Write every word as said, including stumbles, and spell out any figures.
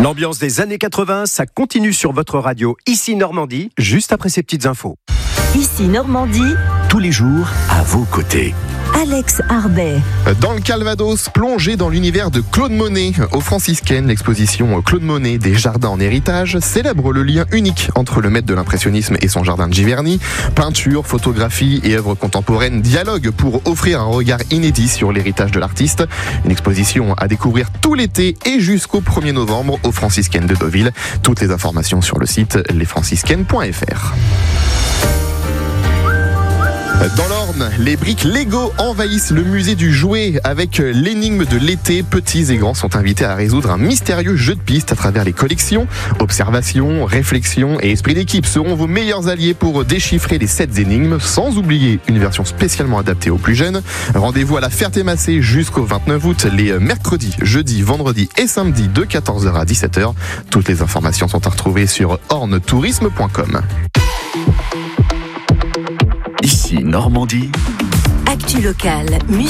L'ambiance des années quatre-vingts, ça continue sur votre radio, ici Normandie, juste après ces petites infos. Ici Normandie, tous les jours à vos côtés. Alex Arbet. Dans le Calvados, plongé dans l'univers de Claude Monet. Aux Franciscaines, l'exposition Claude Monet des jardins en héritage célèbre le lien unique entre le maître de l'impressionnisme et son jardin de Giverny. Peinture, photographie et œuvres contemporaines dialoguent pour offrir un regard inédit sur l'héritage de l'artiste. Une exposition à découvrir tout l'été et jusqu'au premier novembre aux Franciscaines de Deauville. Toutes les informations sur le site les franciscaines point f r. Dans l'Orne, les briques Lego envahissent le musée du jouet avec l'énigme de l'été. Petits et grands sont invités à résoudre un mystérieux jeu de pistes à travers les collections. Observation, réflexion et esprit d'équipe seront vos meilleurs alliés pour déchiffrer les sept énigmes, sans oublier une version spécialement adaptée aux plus jeunes. Rendez-vous à la Ferté-Massé jusqu'au vingt-neuf août, les mercredis, jeudis, vendredis et samedis de quatorze heures à dix-sept heures. Toutes les informations sont à retrouver sur orne tourisme point com. Ici Normandie. Actu locale, musique.